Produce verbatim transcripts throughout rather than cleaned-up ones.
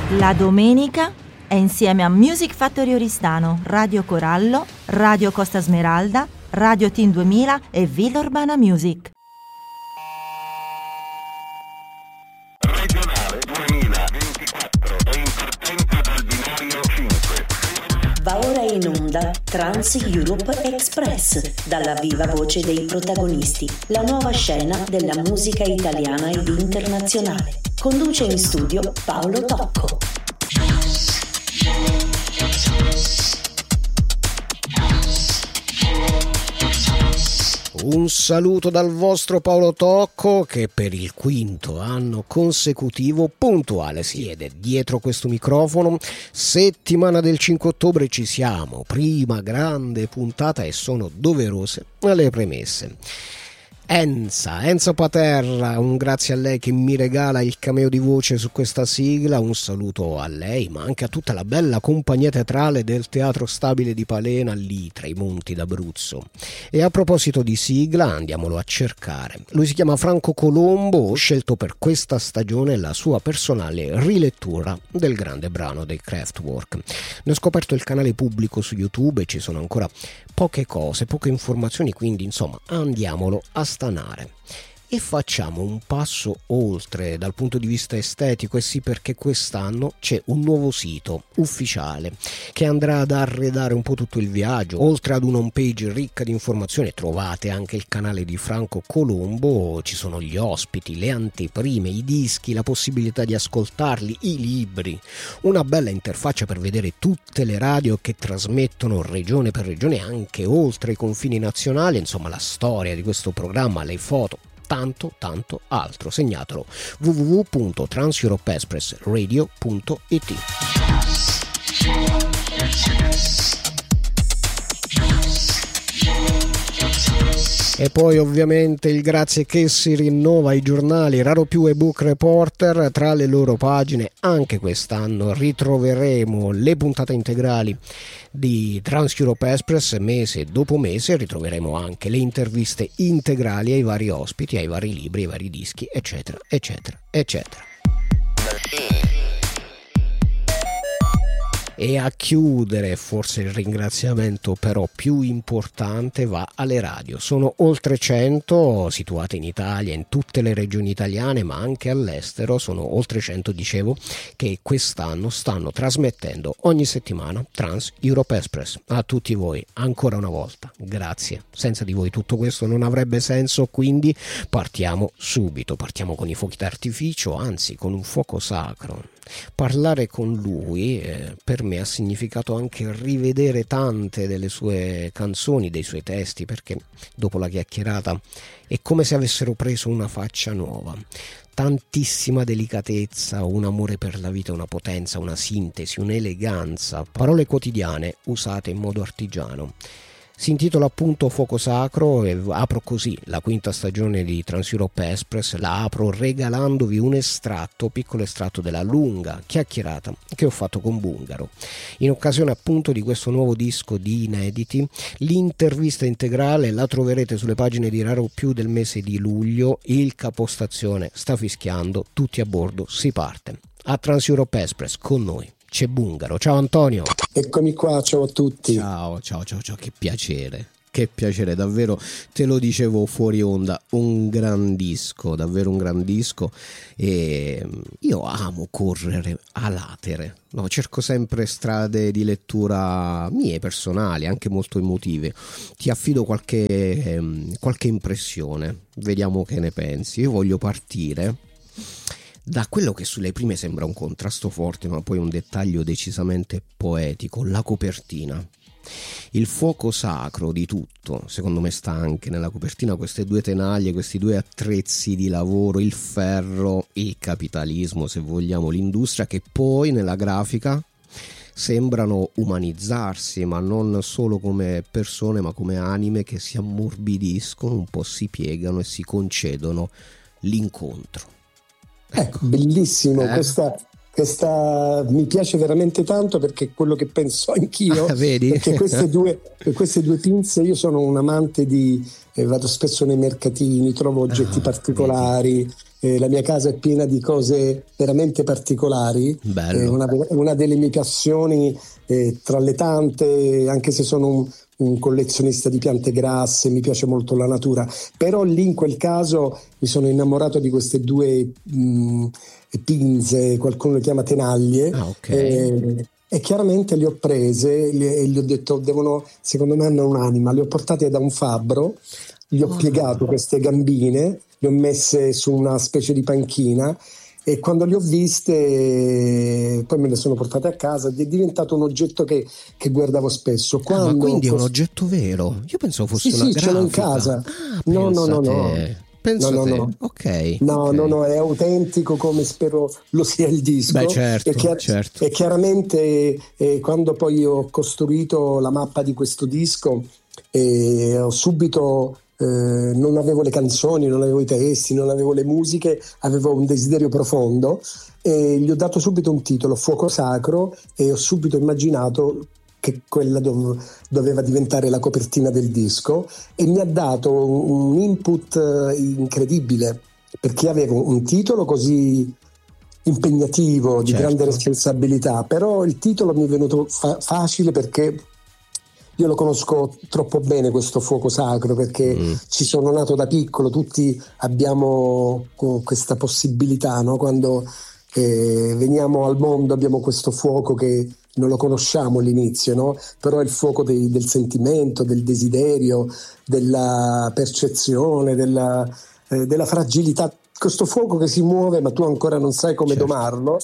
La domenica è insieme a Music Factory Oristano, Radio Corallo, Radio Costa Smeralda, Radio Team duemila e Villa Urbana Music. Regionale duemilaventiquattro è in partenza dal binario cinque. Va ora in onda Trans Europe Express, dalla viva voce dei protagonisti, la nuova scena della musica italiana ed internazionale. Conduce in studio Paolo Tocco. Un saluto dal vostro Paolo Tocco, che per il quinto anno consecutivo puntuale siede dietro questo microfono. Settimana del cinque ottobre ci siamo, prima grande puntata e sono doverose le premesse. Enza, Enza Paterra, un grazie a lei che mi regala il cameo di voce su questa sigla, un saluto a lei ma anche a tutta la bella compagnia teatrale del Teatro Stabile di Palena, lì tra i monti d'Abruzzo. E a proposito di sigla, andiamolo a cercare. Lui si chiama Franco Colombo, ho scelto per questa stagione la sua personale rilettura del grande brano dei Kraftwerk. Ne ho scoperto il canale pubblico su YouTube e ci sono ancora poche cose, poche informazioni, quindi insomma andiamolo a stanare. E facciamo un passo oltre dal punto di vista estetico, e sì, perché quest'anno c'è un nuovo sito ufficiale che andrà ad arredare un po' tutto il viaggio. Oltre ad una home page ricca di informazioni trovate anche il canale di Franco Colombo, ci sono gli ospiti, le anteprime, i dischi, la possibilità di ascoltarli, i libri, una bella interfaccia per vedere tutte le radio che trasmettono regione per regione anche oltre i confini nazionali, insomma la storia di questo programma, le foto, tanto tanto altro. Segnatelo: w w w punto trans europe express radio punto i t. E poi ovviamente il grazie che si rinnova ai giornali Raro Più e Book Reporter. Tra le loro pagine anche quest'anno ritroveremo le puntate integrali di Trans Europe Express mese dopo mese, ritroveremo anche le interviste integrali ai vari ospiti, ai vari libri, ai vari dischi, eccetera eccetera eccetera. E a chiudere, forse il ringraziamento però più importante va alle radio. Sono oltre cento situate in Italia, in tutte le regioni italiane, ma anche all'estero. Sono oltre cento, dicevo, che quest'anno stanno trasmettendo ogni settimana Trans Europe Express. A tutti voi, ancora una volta, grazie. Senza di voi tutto questo non avrebbe senso, quindi partiamo subito. Partiamo con i fuochi d'artificio, anzi con un fuoco sacro. Parlare con lui eh, per me ha significato anche rivedere tante delle sue canzoni, dei suoi testi, perché dopo la chiacchierata è come se avessero preso una faccia nuova. Tantissima delicatezza, un amore per la vita, una potenza, una sintesi, un'eleganza, parole quotidiane usate in modo artigiano. Si intitola appunto Fuoco Sacro e apro così la quinta stagione di Trans Europe Express. La apro regalandovi un estratto, piccolo estratto della lunga chiacchierata che ho fatto con Bungaro in occasione appunto di questo nuovo disco di inediti. L'intervista integrale la troverete sulle pagine di Raro Più del mese di luglio. Il capostazione sta fischiando, tutti a bordo, si parte. A Trans Europe Express con noi c'è Bungaro. Ciao Antonio. Eccomi qua, ciao a tutti. Ciao, ciao, ciao, ciao, che piacere, che piacere, davvero, te lo dicevo fuori onda, un gran disco, davvero un gran disco. E io amo correre a latere, no, cerco sempre strade di lettura mie, personali, anche molto emotive. Ti affido qualche, ehm, qualche impressione, vediamo che ne pensi. Io voglio partire da quello che sulle prime sembra un contrasto forte, ma poi un dettaglio decisamente poetico: la copertina. Il fuoco sacro di tutto, secondo me, sta anche nella copertina. Queste due tenaglie, questi due attrezzi di lavoro, il ferro, il capitalismo, se vogliamo, l'industria, che poi nella grafica sembrano umanizzarsi, ma non solo come persone, ma come anime che si ammorbidiscono, un po' si piegano e si concedono l'incontro. Ecco, bellissimo, eh? questa questa mi piace veramente tanto perché è quello che penso anch'io. Ah, vedi? Perché queste due, queste due pinze, io sono un amante di, eh, vado spesso nei mercatini, trovo oggetti Ah, particolari. Eh, la mia casa è piena di cose veramente particolari. Bello. È una, una delle mie passioni, eh, tra le tante, anche se sono un, un collezionista di piante grasse, mi piace molto la natura, però lì in quel caso mi sono innamorato di queste due mh, pinze, qualcuno le chiama tenaglie. Ah, ok. eh, e chiaramente le ho prese e gli ho detto, devono, secondo me hanno un'anima, le ho portate da un fabbro, gli ho Oh. piegato queste gambine, le ho messe su una specie di panchina e quando le ho viste poi me le sono portate a casa ed è diventato un oggetto che, che guardavo spesso. Ah, ma Quando quindi è un cos- oggetto vero? Io pensavo fosse Sì, una sì, grafica. ce l'ho in casa. Ah, No, no, no, pensa no. te. Pensa No, no, te. no. Ok. No, ok. no, no, è autentico come spero lo sia il disco. Beh, certo, e, chiar- certo. e chiaramente eh, quando poi ho costruito la mappa di questo disco, eh, ho subito, eh, non avevo le canzoni, non avevo i testi, non avevo le musiche, avevo un desiderio profondo e gli ho dato subito un titolo, Fuoco Sacro, e ho subito immaginato che quella dov- doveva diventare la copertina del disco e mi ha dato un input eh, incredibile perché avevo un titolo così impegnativo, di Certo. grande responsabilità, però il titolo mi è venuto fa- facile perché io lo conosco troppo bene questo fuoco sacro perché Mm. ci sono nato da piccolo, tutti abbiamo co- questa possibilità, no? Quando eh, veniamo al mondo abbiamo questo fuoco che non lo conosciamo all'inizio, no? Però è il fuoco dei- del sentimento, del desiderio, della percezione, della, eh, della fragilità. Questo fuoco che si muove ma tu ancora non sai come Certo. domarlo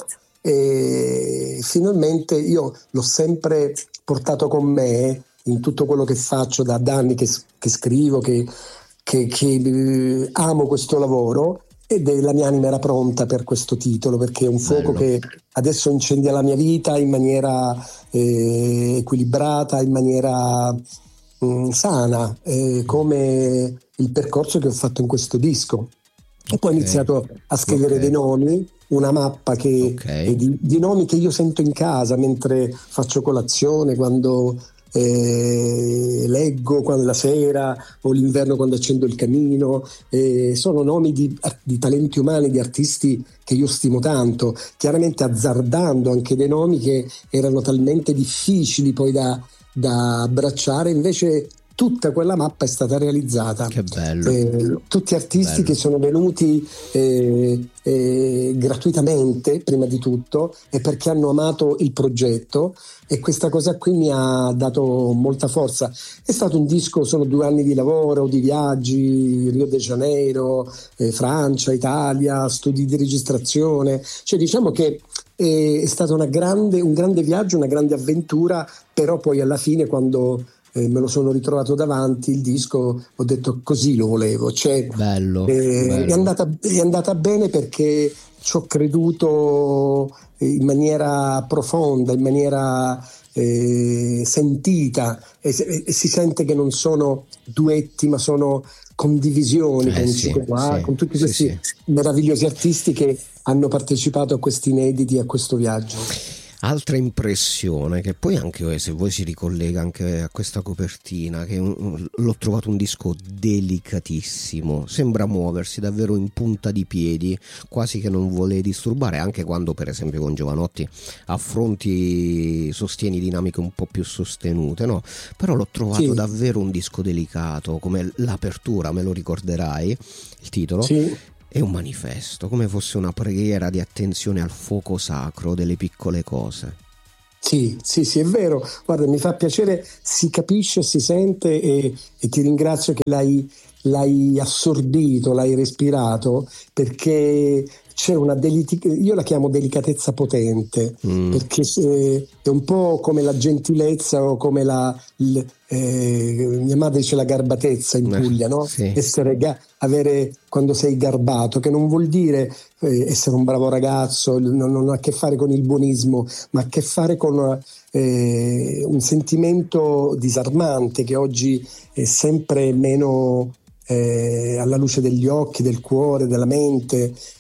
e finalmente io l'ho sempre portato con me in tutto quello che faccio da, da anni che, che scrivo, che, che, che eh, amo questo lavoro ed è, la mia anima era pronta per questo titolo perché è un fuoco Bello. che adesso incendia la mia vita in maniera eh, equilibrata, in maniera mh, sana, eh, come il percorso che ho fatto in questo disco. E poi ho Ok. iniziato a scrivere Ok. dei nomi, una mappa che, Ok. eh, di, di nomi che io sento in casa mentre faccio colazione, quando eh, leggo quando la sera o l'inverno quando accendo il camino. Eh, sono nomi di, di talenti umani, di artisti che io stimo tanto, chiaramente azzardando anche dei nomi che erano talmente difficili poi da, da abbracciare, invece tutta quella mappa è stata realizzata. Che bello. Eh, tutti artisti Bello. che sono venuti eh, eh, gratuitamente prima di tutto e perché hanno amato il progetto e questa cosa qui mi ha dato molta forza. È stato un disco, sono due anni di lavoro, di viaggi, Rio de Janeiro, eh, Francia, Italia, studi di registrazione, cioè diciamo che eh, è stato una grande, un grande viaggio, una grande avventura, però poi alla fine quando Eh, me lo sono ritrovato davanti il disco, ho detto così lo volevo, cioè, Bello, eh, bello. È, andata, è andata bene perché ci ho creduto in maniera profonda, in maniera eh, sentita e, e, e si sente che non sono duetti ma sono condivisioni Eh, con sì, Chico Qua, sì, con tutti sì, questi sì. meravigliosi artisti che hanno partecipato a questi inediti, a questo viaggio. Altra impressione che poi anche se voi si ricollega anche a questa copertina, che un- l'ho trovato un disco delicatissimo, sembra muoversi davvero in punta di piedi, quasi che non vuole disturbare, anche quando per esempio con Giovanotti affronti, sostieni dinamiche un po' più sostenute, no? Però l'ho trovato Sì. davvero un disco delicato, come l'apertura, me lo ricorderai, il titolo? Sì. È un manifesto, come fosse una preghiera di attenzione al fuoco sacro delle piccole cose. Sì, sì, sì, è vero. Guarda, mi fa piacere, si capisce, si sente e, e ti ringrazio che l'hai, l'hai assorbito, l'hai respirato, perché c'è una delica- io la chiamo delicatezza potente, Mm. perché eh, è un po' come la gentilezza o come la il, eh, mia madre dice la garbatezza in Eh, Puglia, no? sì. Essere ga- avere quando sei garbato, che non vuol dire eh, essere un bravo ragazzo, non, non ha a che fare con il buonismo, ma ha a che fare con eh, un sentimento disarmante che oggi è sempre meno eh, alla luce degli occhi, del cuore, della mente,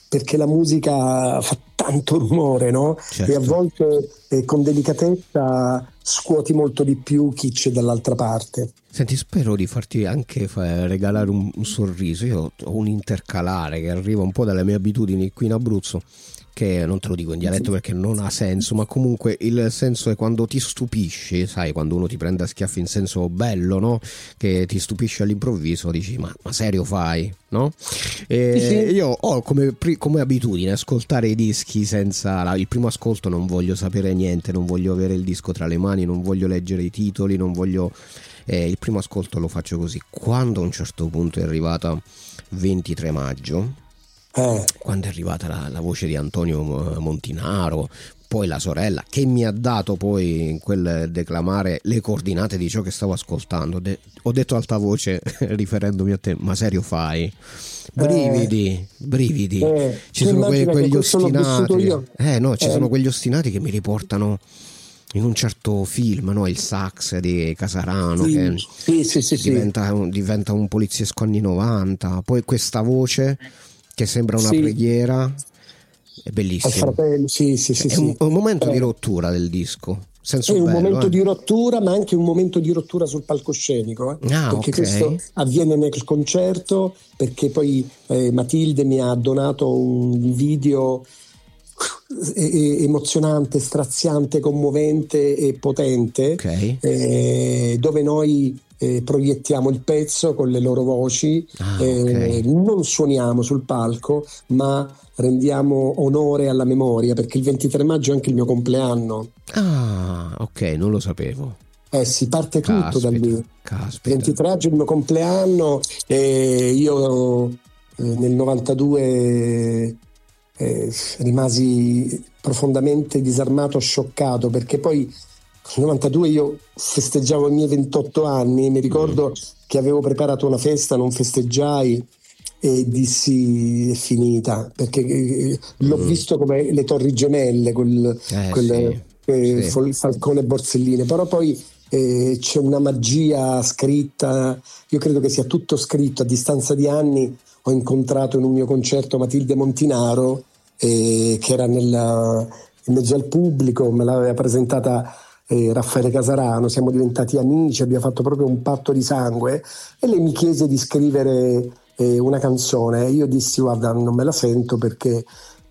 perché la musica fa tanto rumore, no? Certo. E a volte eh, con delicatezza scuoti molto di più chi c'è dall'altra parte. Senti, spero di farti anche fa- regalare un, un sorriso. Io ho un intercalare che arriva un po' dalle mie abitudini qui in Abruzzo, che non te lo dico in dialetto perché non ha senso, ma comunque il senso è quando ti stupisci, sai, quando uno ti prende a schiaffi in senso bello, no? Che ti stupisci all'improvviso, dici ma, ma serio fai, no? E Sì, sì. io ho come, pri- come abitudine ascoltare i dischi senza la- il primo ascolto, non voglio sapere niente, non voglio avere il disco tra le mani, non voglio leggere i titoli, non voglio eh, il primo ascolto lo faccio così. Quando a un certo punto è arrivata ventitré maggio, Eh. quando è arrivata la, la voce di Antonio Montinaro, poi la sorella che mi ha dato poi in quel declamare le coordinate di ciò che stavo ascoltando, de- ho detto alta voce riferendomi a te, ma serio fai? Brividi, brividi. Eh, Ci tu sono que- immagina che quegli questo l'ho vissuto ostinati, io. eh no, ci Eh. sono quegli ostinati che mi riportano in un certo film, no? Il Sax di Casarano, Sì, che sì, sì, sì, sì. diventa, un, diventa un poliziesco anni novanta, poi questa voce che sembra una Sì. preghiera, è Al bellissimo. fratello, sì, sì, sì, È sì. un, un momento Eh. di rottura del disco, senso È un bello, momento eh. di rottura, ma anche un momento di rottura sul palcoscenico, eh? Ah, perché ok. questo avviene nel concerto, perché poi eh, Matilde mi ha donato un video eh, emozionante, straziante, commovente e potente, Ok. eh, dove noi eh, proiettiamo il pezzo con le loro voci, Ah, eh, ok. non suoniamo sul palco, ma rendiamo onore alla memoria, perché il ventitré maggio è anche il mio compleanno. Ah, ok, non lo sapevo. Eh, si parte tutto da Caspita, lì. Il caspita. ventitré maggio è il mio compleanno e io eh, nel novantadue eh, rimasi profondamente disarmato, scioccato, perché poi nel novantadue io festeggiavo i miei ventotto anni, mi ricordo che avevo preparato una festa, non festeggiai e dissi è finita, perché eh, l'ho Mm. visto come le Torri Gemelle, quel, Eh, quel, sì, eh, sì. Fol- Falcone e Borselline, però poi eh, c'è una magia scritta, io credo che sia tutto scritto. A distanza di anni ho incontrato in un mio concerto Matilde Montinaro, eh, che era nella, in mezzo al pubblico, me l'aveva presentata eh, Raffaele Casarano, siamo diventati amici, abbiamo fatto proprio un patto di sangue e lei mi chiese di scrivere eh, una canzone. Io dissi guarda, non me la sento perché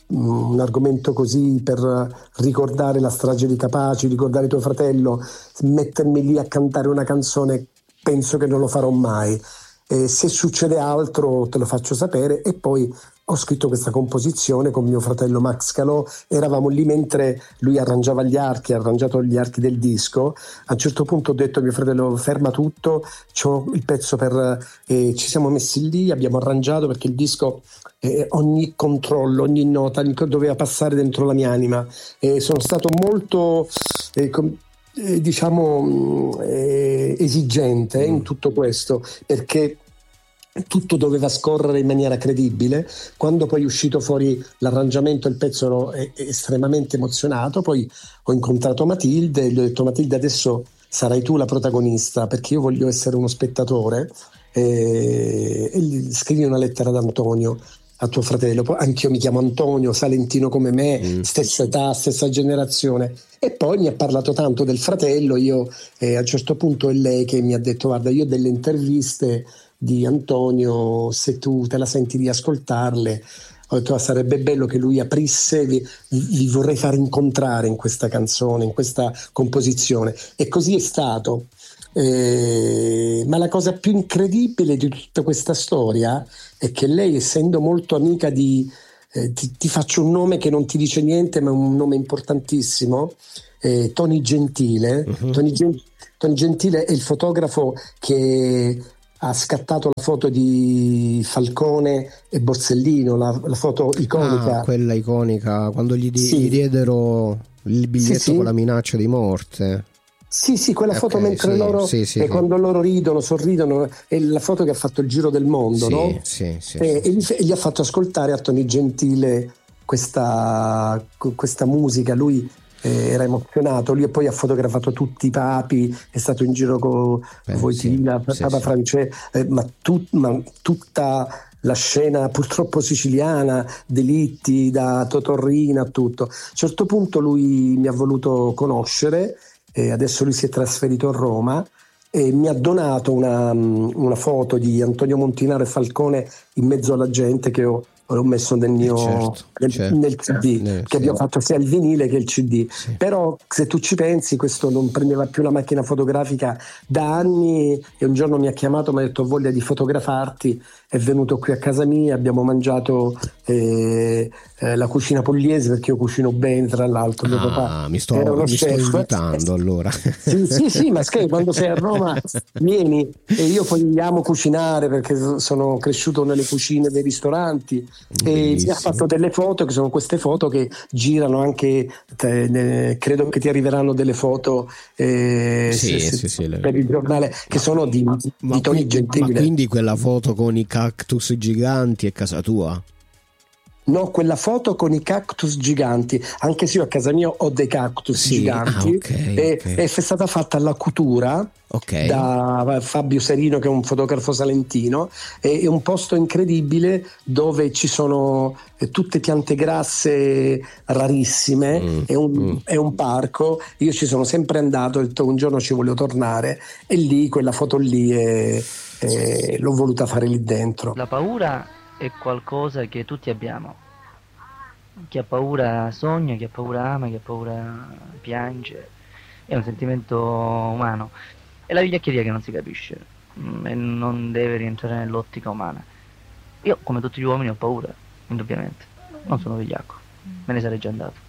un argomento così per ricordare la strage di Capaci, ricordare tuo fratello, mettermi lì a cantare una canzone, penso che non lo farò mai. E se succede altro te lo faccio sapere. E poi ho scritto questa composizione con mio fratello Max Calò, eravamo lì mentre lui arrangiava gli archi, ha arrangiato gli archi del disco. A un certo punto ho detto a mio fratello ferma tutto, c'ho il pezzo per... Eh, ci siamo messi lì, abbiamo arrangiato perché il disco... Eh, ogni controllo, ogni nota doveva passare dentro la mia anima. Eh, sono stato molto eh, com- eh, diciamo eh, esigente in tutto questo, perché tutto doveva scorrere in maniera credibile. Quando poi è uscito fuori l'arrangiamento, il pezzo ero eh, estremamente emozionato. Poi ho incontrato Matilde e gli ho detto Matilde, adesso sarai tu la protagonista, perché io voglio essere uno spettatore. Eh, e gli scrivi una lettera ad Antonio, a tuo fratello. Poi anch'io mi chiamo Antonio, salentino come me, mm. stessa età, stessa generazione. E poi mi ha parlato tanto del fratello. Io eh, a un certo punto è lei che mi ha detto guarda, io delle interviste di Antonio, se tu te la senti di ascoltarle, ho detto ah, sarebbe bello che lui aprisse, vi, vi vorrei far incontrare in questa canzone, in questa composizione. E così è stato. Eh, ma la cosa più incredibile di tutta questa storia è che lei, essendo molto amica di eh, ti, ti faccio un nome che non ti dice niente, ma è un nome importantissimo, eh, Tony Gentile. Uh-huh. Tony, Gen- Tony Gentile è il fotografo che ha scattato la foto di Falcone e Borsellino, la, la foto iconica. Ah, quella iconica, quando gli, di- sì. gli diedero il biglietto sì, sì. con la minaccia di morte. Sì, sì, quella okay, foto mentre sì, loro sì, sì, e sì. quando loro ridono, sorridono, è la foto che ha fatto il giro del mondo, sì, no? Sì, sì, e, sì. E, gli, e gli ha fatto ascoltare a Tony Gentile questa, questa musica. Lui eh, era emozionato, lui poi ha fotografato tutti i papi, è stato in giro con Wojtyla, sì, Papa sì, Francesco, eh, ma, tut, ma tutta la scena purtroppo siciliana, delitti da Totorrina, tutto. A un certo punto lui mi ha voluto conoscere e adesso lui si è trasferito a Roma e mi ha donato una, una foto di Antonio Montinaro e Falcone in mezzo alla gente che ho l'ho messo nel mio certo, nel, certo. nel C D, Eh, che sì. abbiamo fatto sia il vinile che il C D. Sì. Però se tu ci pensi, questo non prendeva più la macchina fotografica da anni e un giorno mi ha chiamato, mi ha detto: ho voglia di fotografarti, è venuto qui a casa mia, abbiamo mangiato eh, eh, la cucina pugliese, perché io cucino bene, tra l'altro mio Ah, papà mi sto, era uno mi sto chef. invitando allora. Sì, sì, sì, ma scherzo, quando sei a Roma vieni. E io poi amo cucinare perché sono cresciuto nelle cucine dei ristoranti e Bellissimo. mi ha fatto delle foto che sono queste foto che girano anche, te, ne- credo che ti arriveranno delle foto eh, Sì, se- se- sì, sì, le- per il giornale che sono di, Ma, di Tony qui- Gentile. ma quindi quella foto con i cactus giganti è casa tua? No, quella foto con i cactus giganti, anche se io a casa mia ho dei cactus Sì, giganti, ah, ok, e, ok. è stata fatta alla Coutura Ok. da Fabio Serino, che è un fotografo salentino. È, è un posto incredibile dove ci sono eh, tutte piante grasse rarissime, Mm, è, un, mm. è un parco, io ci sono sempre andato, ho detto un giorno ci voglio tornare e lì quella foto lì è- è- l'ho voluta fare lì dentro. La paura è qualcosa che tutti abbiamo. Chi ha paura sogna, chi ha paura ama, chi ha paura piange. È un sentimento umano. È la vigliaccheria che non si capisce mm, e non deve rientrare nell'ottica umana. Io, come tutti gli uomini, ho paura, indubbiamente. Non sono vigliacco, me ne sarei già andato.